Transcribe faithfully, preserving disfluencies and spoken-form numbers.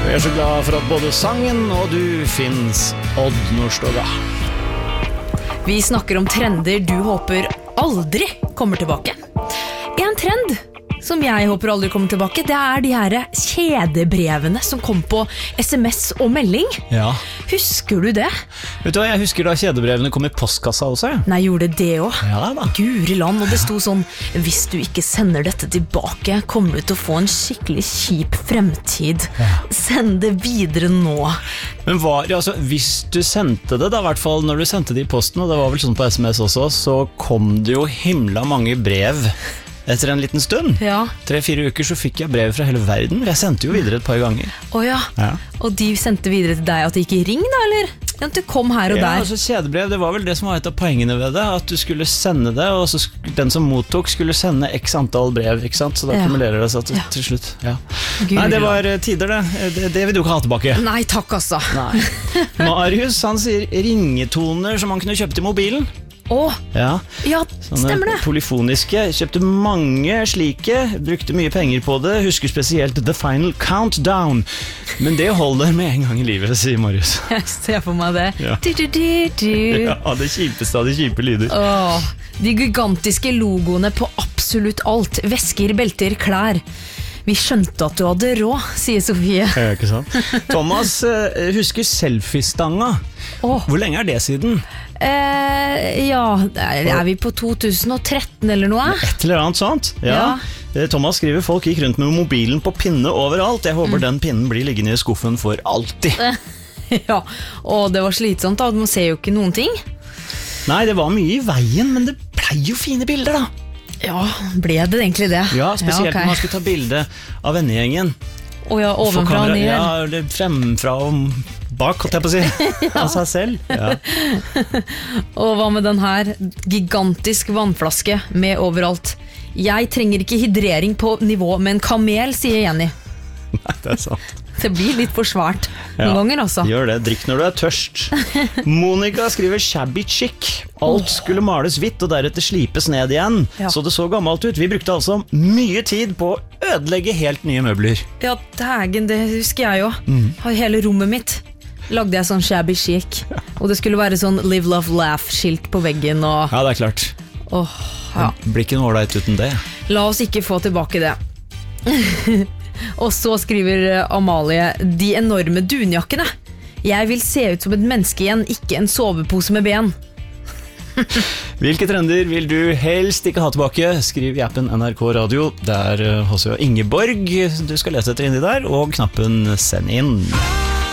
Vi er så glad for at både sangen og du finnes, Odd Nordstoga. Vi snakker om trender du håper aldri kommer tilbake. En trend som jeg håper aldri kommer tilbake, det er de her kjedebrevene som kom på sms og melding. Ja. Husker du det? Vet du hva, jeg husker da kjedebrevene kom i postkassa også. Nei, gjorde det også? Ja da. Guri land, og det sto sånn: hvis du ikke sender dette tilbake, kommer du til å få en skikkelig kjip fremtid. Ja. Send det videre nå. Men var, altså, hvis du sendte det da, i hvert fall når du sendte det i posten, og det var vel sånn på sms også, så kom det jo himla mange brev. Etter en liten stund, ja. tre-fire uker, så fikk jeg brev fra hele verden. Jeg sendte jo videre et par ganger. Åja, ja. Og de sendte videre til deg at det ikke ring da, eller? At du kom her og ja, der. Altså kjedebrev, det var vel det som var et av poengene ved det, at du skulle sende det, og så den som mottok skulle sende x antall brev, ikke sant? Så da ja. Kumulerer det seg til, ja. Til slutt. Ja. Nei, det var tider det. det. Det vil du ikke ha tilbake. Nei, takk altså. Nei. Marius, han sier ringetoner som man kunne kjøpe til mobilen. Åh, ja, ja stemmer det. Polyfoniske, kjøpte mange slike, brukte mye penger på det, husker spesielt The Final Countdown. Men det holder med en gang i livet, sier Marius. Jeg ser for meg det. Ja, du, du, du, du. Ja, det kjipeste av de kjipe lyder. Åh, de gigantiske logoene på absolutt alt. Vesker, belter, klær. Vi skjønte at du hadde råd, sier Sofie. Ja, ikke sant? Thomas uh, husker selfie-stanga. Åh. Hvor lenge er det siden? Eh, ja, er vi på to tusen og tretten eller noe? Et eller annet sånt, ja. ja. Thomas skriver, folk gikk rundt med mobilen på pinne overalt. Jeg håper mm. den pinnen blir liggende i skuffen for alltid. Ja, og det var slitsomt da, man ser jo ikke noen ting. Nei, det var mye i veien, men det ble jo fine bilder da. Ja, ble det egentlig det? Ja, spesielt ja, okay. Når man skulle ta bilde av vennegjengen. Å ja, ovenfra og ned. Ja, eller fremfra og bak, holdt jeg på å si. Ja. Av seg selv. Ja. Og hva med den her? Gigantisk vannflaske med overalt. Jeg trenger ikke hydrering på nivå med en kamel, sier Jenny. Nei, det er sant. Det blir litt for svært noen ja, ganger altså. Gjør det, drikk når du er tørst. Monica skriver shabby chic. Alt skulle males hvitt og deretter slipes ned igjen, ja. Så det så gammelt ut. Vi brukte altså mye tid på å ødelegge helt nye møbler. Ja, dægen, det husker jeg jo. Mm. Hele rommet mitt lagde jeg sånn shabby chic, ja. Og det skulle være sånn live, love, laugh-skilt på veggen og... Ja, det er klart. Åh, ja. Det blir ikke noe ålreit uten det. La oss ikke få tilbake det. Og så skriver Amalie, de enorme dunjakkene. Jeg vil se ut som et menneske igjen, ikke en sovepose med ben. Hvilke trender vil du helst ikke ha tilbake? Skriv i appen N R K Radio. Det er hos Ingeborg du skal lese etter inni der, og knappen send inn.